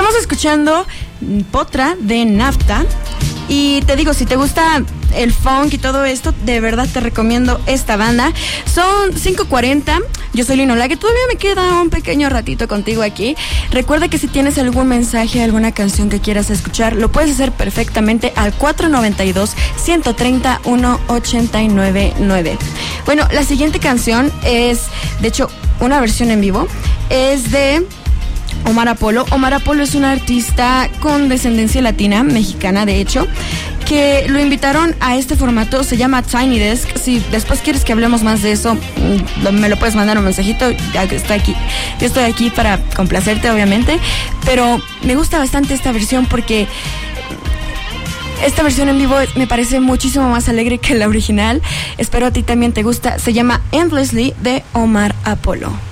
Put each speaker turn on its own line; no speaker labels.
Estamos escuchando Potra de Nafta. Y te digo, si te gusta el funk y todo esto, de verdad te recomiendo esta banda. Son 5:40, yo soy Lino Lague, todavía me queda un pequeño ratito contigo aquí. Recuerda que si tienes algún mensaje, alguna canción que quieras escuchar, lo puedes hacer perfectamente al 492-130-1899. Bueno, la siguiente canción es, de hecho, una versión en vivo, es de Omar Apollo. Omar Apollo es un artista con descendencia latina, mexicana de hecho, que lo invitaron a este formato, se llama Tiny Desk. Si después quieres que hablemos más de eso, me lo puedes mandar un mensajito, ya que estoy aquí. Yo estoy aquí para complacerte, obviamente, pero me gusta bastante esta versión porque esta versión en vivo me parece muchísimo más alegre que la original. Espero a ti también te gusta. Se llama Endlessly de Omar Apollo.